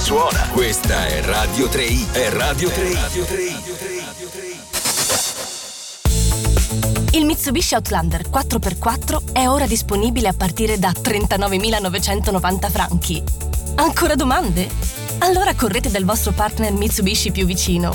suona. Questa è Radio 3i. È Radio 3i. Il Mitsubishi Outlander 4x4 è ora disponibile a partire da 39.990 franchi. Ancora domande? Allora correte dal vostro partner Mitsubishi più vicino.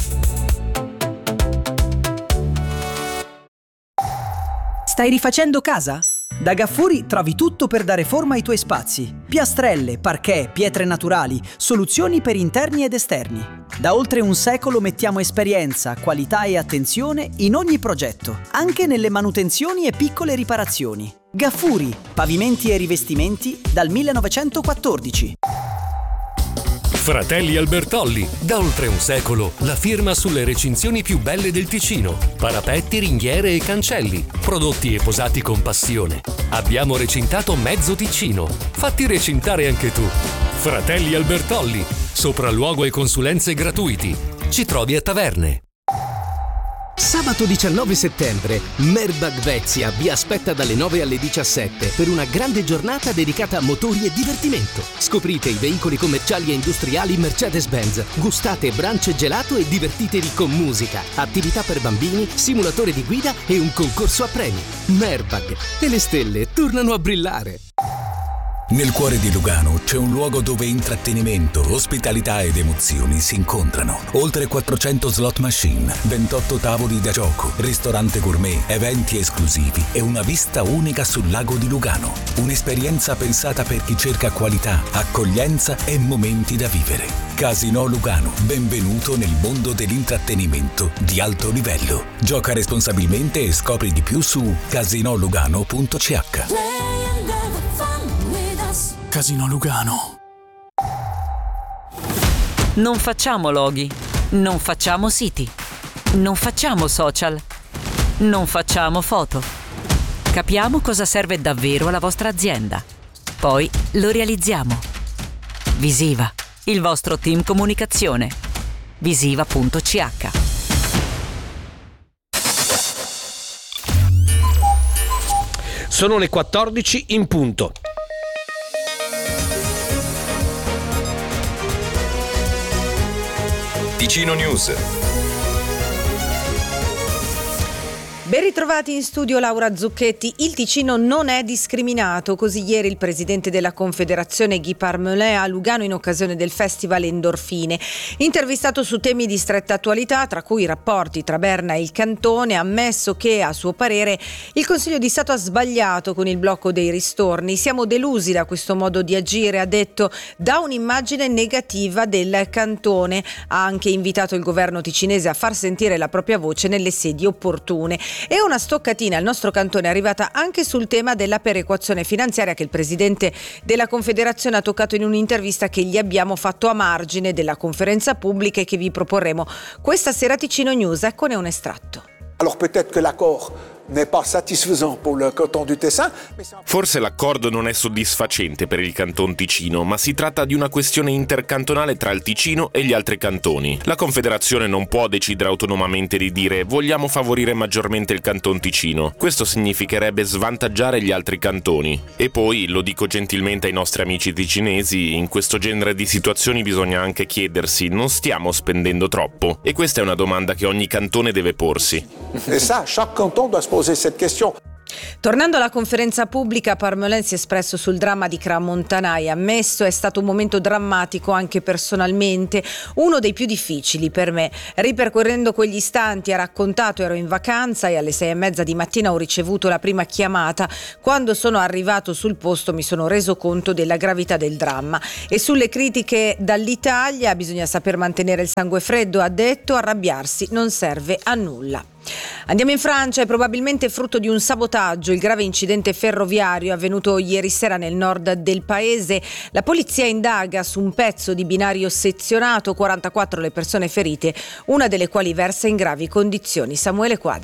Stai rifacendo casa? Da Gaffuri trovi tutto per dare forma ai tuoi spazi. Piastrelle, parquet, pietre naturali, soluzioni per interni ed esterni. Da oltre un secolo mettiamo esperienza, qualità e attenzione in ogni progetto, anche nelle manutenzioni e piccole riparazioni. Gaffuri, pavimenti e rivestimenti dal 1914. Fratelli Albertolli, da oltre un secolo, la firma sulle recinzioni più belle del Ticino. Parapetti, ringhiere e cancelli, prodotti e posati con passione. Abbiamo recintato mezzo Ticino. Fatti recintare anche tu. Fratelli Albertolli, sopralluogo e consulenze gratuiti. Ci trovi a Taverne. Sabato 19 settembre, Merbag Vezia vi aspetta dalle 9 alle 17 per una grande giornata dedicata a motori e divertimento. Scoprite i veicoli commerciali e industriali Mercedes-Benz, gustate brunch gelato e divertitevi con musica, attività per bambini, simulatore di guida e un concorso a premi. Merbag, e le stelle tornano a brillare. Nel cuore di Lugano c'è un luogo dove intrattenimento, ospitalità ed emozioni si incontrano. Oltre 400 slot machine, 28 tavoli da gioco, ristorante gourmet, eventi esclusivi e una vista unica sul lago di Lugano. Un'esperienza pensata per chi cerca qualità, accoglienza e momenti da vivere. Casino Lugano, benvenuto nel mondo dell'intrattenimento di alto livello. Gioca responsabilmente e scopri di più su casinolugano.ch. Casino Lugano. Non facciamo loghi, non facciamo siti, non facciamo social, non facciamo foto. Capiamo cosa serve davvero alla vostra azienda. Poi lo realizziamo. Visiva, il vostro team comunicazione. Visiva.ch. Sono le 14 in punto. Ticino News. Ben ritrovati in studio Laura Zucchetti. Il Ticino non è discriminato, così ieri il presidente della Confederazione Guy Parmelin a Lugano in occasione del Festival Endorfine. Intervistato su temi di stretta attualità, tra cui i rapporti tra Berna e il cantone, ha ammesso che, a suo parere, il Consiglio di Stato ha sbagliato con il blocco dei ristorni. Siamo delusi da questo modo di agire, ha detto, dà un'immagine negativa del cantone. Ha anche invitato il governo ticinese a far sentire la propria voce nelle sedi opportune. E una stoccatina al nostro cantone è arrivata anche sul tema della perequazione finanziaria che il presidente della Confederazione ha toccato in un'intervista che gli abbiamo fatto a margine della conferenza pubblica e che vi proporremo questa sera a Ticino News. Eccone un estratto. Alors peut-être que l'accord n'est pas satisfaisant pour le canton du Tessin. Forse l'accordo non è soddisfacente per il canton Ticino, ma si tratta di una questione intercantonale tra il Ticino e gli altri cantoni. La Confederazione non può decidere autonomamente di dire vogliamo favorire maggiormente il canton Ticino. Questo significherebbe svantaggiare gli altri cantoni. E poi, lo dico gentilmente ai nostri amici ticinesi, in questo genere di situazioni bisogna anche chiedersi: non stiamo spendendo troppo? E questa è una domanda che ogni cantone deve porsi. Et ça, chaque canton doit se poser cette question. Tornando alla conferenza pubblica, Parmelin si è espresso sul dramma di Crans-Montana e ha ammesso è stato un momento drammatico anche personalmente, uno dei più difficili per me. Ripercorrendo quegli istanti ha raccontato: ero in vacanza e alle 6:30 di mattina ho ricevuto la prima chiamata. Quando sono arrivato sul posto mi sono reso conto della gravità del dramma. E sulle critiche dall'Italia bisogna saper mantenere il sangue freddo, ha detto, arrabbiarsi non serve a nulla. Andiamo in Francia, è probabilmente frutto di un sabotaggio il grave incidente ferroviario avvenuto ieri sera nel nord del paese. La polizia indaga su un pezzo di binario sezionato, 44 le persone ferite, una delle quali versa in gravi condizioni. Samuele Quadri.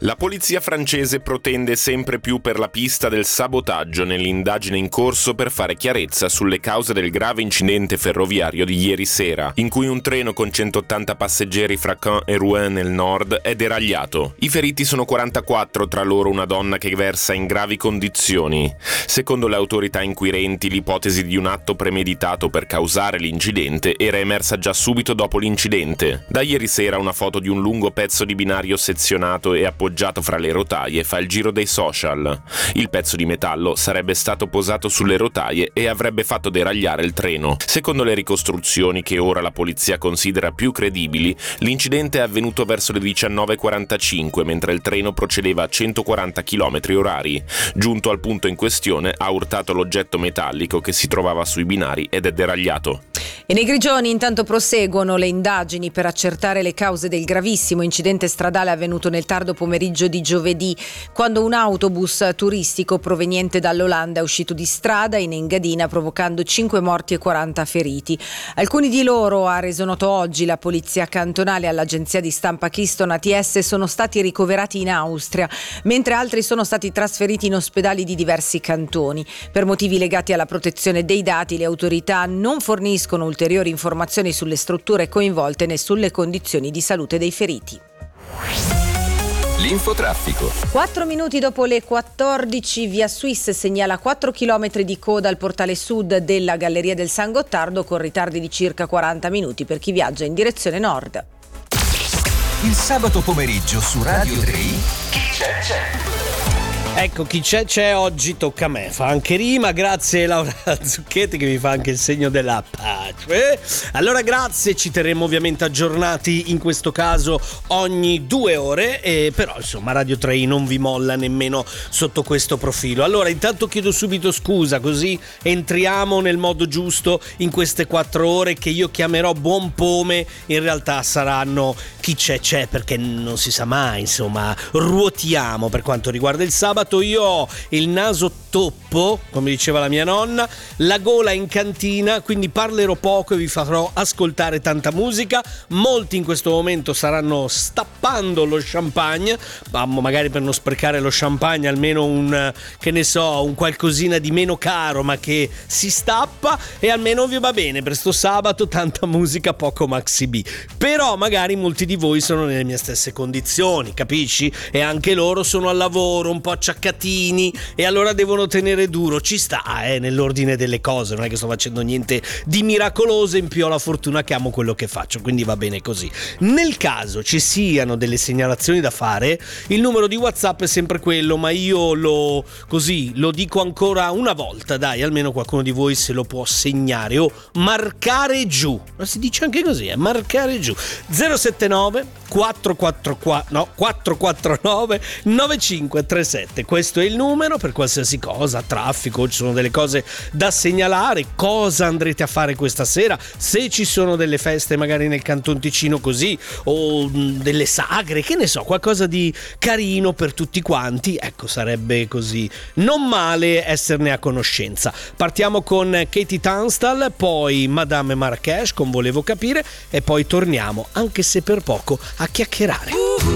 La polizia francese protende sempre più per la pista del sabotaggio nell'indagine in corso per fare chiarezza sulle cause del grave incidente ferroviario di ieri sera, in cui un treno con 180 passeggeri fra Caen e Rouen nel nord è deragliato. I feriti sono 44, tra loro una donna che versa in gravi condizioni. Secondo le autorità inquirenti, l'ipotesi di un atto premeditato per causare l'incidente era emersa già subito dopo l'incidente. Da ieri sera una foto di un lungo pezzo di binario sezionato e appoggiato fra le rotaie fa il giro dei social. Il pezzo di metallo sarebbe stato posato sulle rotaie e avrebbe fatto deragliare il treno. Secondo le ricostruzioni, che ora la polizia considera più credibili, l'incidente è avvenuto verso le 19:45 mentre il treno procedeva a 140 km/h. Giunto al punto in questione ha urtato l'oggetto metallico che si trovava sui binari ed è deragliato. E nei Grigioni intanto proseguono le indagini per accertare le cause del gravissimo incidente stradale avvenuto nel tardo pomeriggio di giovedì, quando un autobus turistico proveniente dall'Olanda è uscito di strada in Engadina, provocando 5 morti e 40 feriti. Alcuni di loro, ha reso noto oggi la polizia cantonale all'agenzia di stampa Keystone ATS, sono stati ricoverati in Austria, mentre altri sono stati trasferiti in ospedali di diversi cantoni. Per motivi legati alla protezione dei dati, le autorità non forniscono ulteriori informazioni sulle strutture coinvolte né sulle condizioni di salute dei feriti. L'infotraffico. 4 minuti dopo le 14, Via Swiss segnala 4 km di coda al portale sud della Galleria del San Gottardo, con ritardi di circa 40 minuti per chi viaggia in direzione nord. Il sabato pomeriggio su Radio 3 Chi c'è? Ecco, chi c'è oggi tocca a me, fa anche rima, grazie Laura Zucchetti che mi fa anche il segno della pace. Allora grazie, ci terremo ovviamente aggiornati in questo caso ogni 2 ore, però insomma Radio 3 non vi molla nemmeno sotto questo profilo. Allora intanto chiedo subito scusa, così entriamo nel modo giusto in queste 4 ore che io chiamerò buon pome, in realtà saranno chi c'è perché non si sa mai, insomma ruotiamo per quanto riguarda il sabato. Io ho il naso toppo, come diceva la mia nonna, la gola in cantina, quindi parlerò poco e vi farò ascoltare tanta musica. Molti in questo momento staranno stappando lo champagne, magari per non sprecare lo champagne almeno un qualcosina di meno caro ma che si stappa, e almeno vi va bene per sto sabato, tanta musica, poco Maxi B. Però magari molti di voi sono nelle mie stesse condizioni, capisci? E anche loro sono al lavoro un po' acciaccatini e allora devono tenere duro. Ci sta, nell'ordine delle cose, non è che sto facendo niente di miracoloso, in più ho la fortuna che amo quello che faccio, quindi va bene così. Nel caso ci siano delle segnalazioni da fare, il numero di WhatsApp è sempre quello, ma io lo dico ancora una volta, dai, almeno qualcuno di voi se lo può segnare o marcare giù. Ma si dice anche così, marcare giù. 079 449 9537. Questo è il numero per qualsiasi cosa, traffico, ci sono delle cose da segnalare, cosa andrete a fare questa sera, se ci sono delle feste magari nel Canton Ticino così, o delle sagre, che ne so, qualcosa di carino per tutti quanti, ecco, sarebbe così non male esserne a conoscenza. Partiamo con Katie Tunstall, poi Madame Marrakesh con Volevo Capire e poi torniamo, anche se per poco, a chiacchierare.